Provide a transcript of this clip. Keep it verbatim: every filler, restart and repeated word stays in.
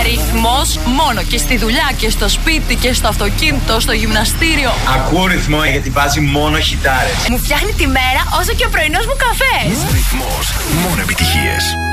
Ρυθμός μόνο και στη δουλειά και στο σπίτι και στο αυτοκίνητο, στο γυμναστήριο. Ακούω ρυθμό γιατί βάζει μόνο χιτάρες. Μου φτιάχνει τη μέρα όσο και ο πρωινός μου καφές. Ρυθμός, μόνο επιτυχίες.